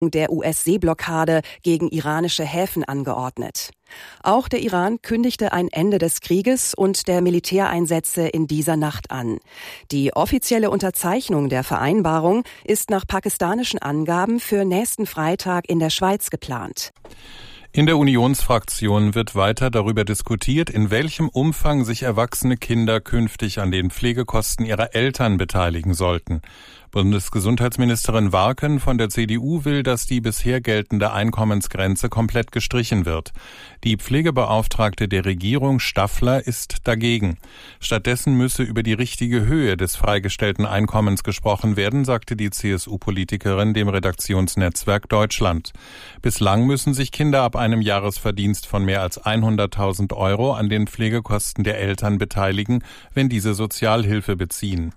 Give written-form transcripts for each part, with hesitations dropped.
der US-Seeblockade gegen iranische Häfen angeordnet. Auch der Iran kündigte ein Ende des Krieges und der Militäreinsätze in dieser Nacht an. Die offizielle Unterzeichnung der Vereinbarung ist nach pakistanischen Angaben für nächsten Freitag in der Schweiz geplant. In der Unionsfraktion wird weiter darüber diskutiert, in welchem Umfang sich erwachsene Kinder künftig an den Pflegekosten ihrer Eltern beteiligen sollten. Bundesgesundheitsministerin Warken von der CDU will, dass die bisher geltende Einkommensgrenze komplett gestrichen wird. Die Pflegebeauftragte der Regierung, Staffler, ist dagegen. Stattdessen müsse über die richtige Höhe des freigestellten Einkommens gesprochen werden, sagte die CSU-Politikerin dem Redaktionsnetzwerk Deutschland. Bislang müssen sich Kinder ab einem Jahresverdienst von mehr als 100.000 Euro an den Pflegekosten der Eltern beteiligen, wenn diese Sozialhilfe beziehen.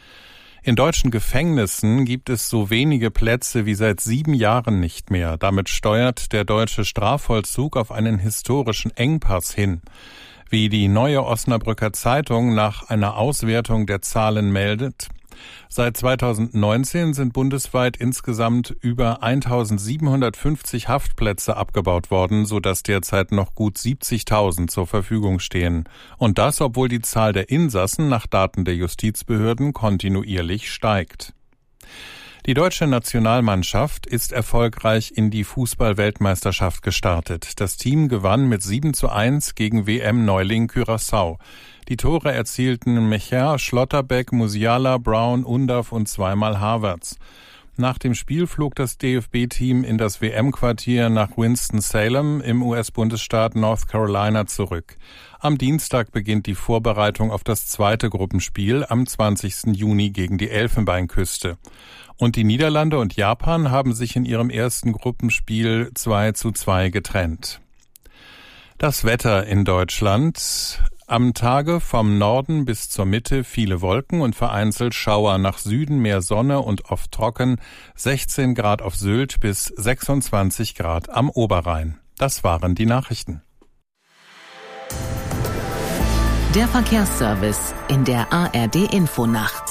In deutschen Gefängnissen gibt es so wenige Plätze wie seit 7 Jahren nicht mehr. Damit steuert der deutsche Strafvollzug auf einen historischen Engpass hin. Wie die Neue Osnabrücker Zeitung nach einer Auswertung der Zahlen meldet, seit 2019 sind bundesweit insgesamt über 1.750 Haftplätze abgebaut worden, sodass derzeit noch gut 70.000 zur Verfügung stehen. Und das, obwohl die Zahl der Insassen nach Daten der Justizbehörden kontinuierlich steigt. Die deutsche Nationalmannschaft ist erfolgreich in die Fußball-Weltmeisterschaft gestartet. Das Team gewann mit 7:1 gegen WM-Neuling Curaçao. Die Tore erzielten Mecher, Schlotterbeck, Musiala, Brown, Undav und zweimal Havertz. Nach dem Spiel flog das DFB-Team in das WM-Quartier nach Winston-Salem im US-Bundesstaat North Carolina zurück. Am Dienstag beginnt die Vorbereitung auf das zweite Gruppenspiel am 20. Juni gegen die Elfenbeinküste. Und die Niederlande und Japan haben sich in ihrem ersten Gruppenspiel 2:2 getrennt. Das Wetter in Deutschland. Am Tage vom Norden bis zur Mitte viele Wolken und vereinzelt Schauer, nach Süden mehr Sonne und oft trocken, 16 Grad auf Sylt bis 26 Grad am Oberrhein. Das waren die Nachrichten. Der Verkehrsservice in der ARD-Infonacht.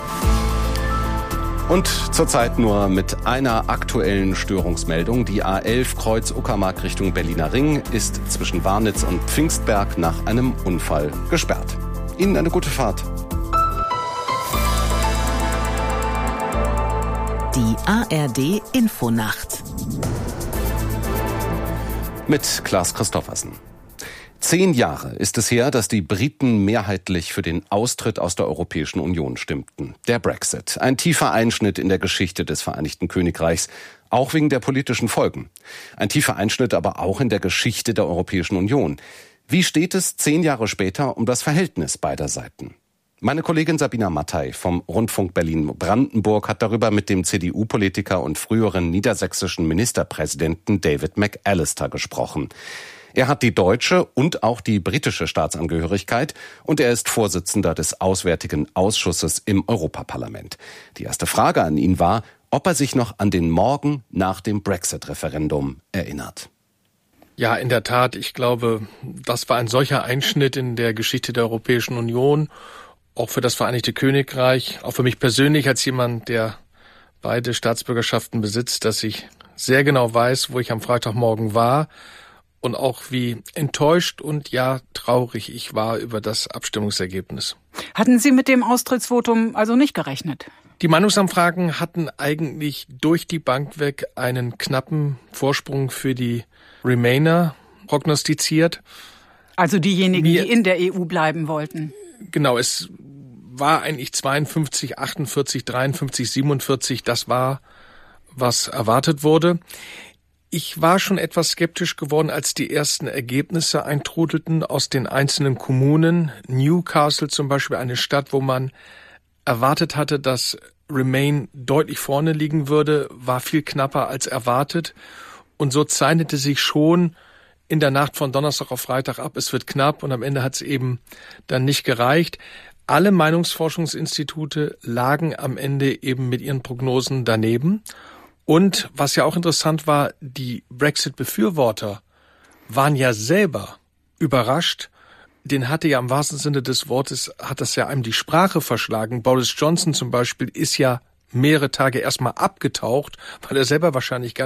Und zurzeit nur mit einer aktuellen Störungsmeldung. Die A11 Kreuz Uckermark Richtung Berliner Ring ist zwischen Warnitz und Pfingstberg nach einem Unfall gesperrt. Ihnen eine gute Fahrt. Die ARD-Infonacht. Mit Klaas Christoffersen. 10 Jahre ist es her, dass die Briten mehrheitlich für den Austritt aus der Europäischen Union stimmten. Der Brexit. Ein tiefer Einschnitt in der Geschichte des Vereinigten Königreichs. Auch wegen der politischen Folgen. Ein tiefer Einschnitt aber auch in der Geschichte der Europäischen Union. Wie steht es 10 Jahre später um das Verhältnis beider Seiten? Meine Kollegin Sabina Mattei vom Rundfunk Berlin-Brandenburg hat darüber mit dem CDU-Politiker und früheren niedersächsischen Ministerpräsidenten David McAllister gesprochen. Er hat die deutsche und auch die britische Staatsangehörigkeit und er ist Vorsitzender des Auswärtigen Ausschusses im Europaparlament. Die erste Frage an ihn war, ob er sich noch an den Morgen nach dem Brexit-Referendum erinnert. Ja, in der Tat. Ich glaube, das war ein solcher Einschnitt in der Geschichte der Europäischen Union, auch für das Vereinigte Königreich, auch für mich persönlich als jemand, der beide Staatsbürgerschaften besitzt, dass ich sehr genau weiß, wo ich am Freitagmorgen war. Und auch wie enttäuscht und ja traurig ich war über das Abstimmungsergebnis. Hatten Sie mit dem Austrittsvotum also nicht gerechnet? Die Meinungsumfragen hatten eigentlich durch die Bank weg einen knappen Vorsprung für die Remainer prognostiziert. Also diejenigen, die in der EU bleiben wollten. Genau, es war eigentlich 52, 48, 53, 47. Das war, was erwartet wurde. Ich war schon etwas skeptisch geworden, als die ersten Ergebnisse eintrudelten aus den einzelnen Kommunen. Newcastle zum Beispiel, eine Stadt, wo man erwartet hatte, dass Remain deutlich vorne liegen würde, war viel knapper als erwartet. Und so zeichnete sich schon in der Nacht von Donnerstag auf Freitag ab, es wird knapp und am Ende hat es eben dann nicht gereicht. Alle Meinungsforschungsinstitute lagen am Ende eben mit ihren Prognosen daneben. Und was ja auch interessant war, die Brexit-Befürworter waren ja selber überrascht. Den hatte ja im wahrsten Sinne des Wortes, hat das ja einem die Sprache verschlagen. Boris Johnson zum Beispiel ist ja mehrere Tage erstmal abgetaucht, weil er selber wahrscheinlich gar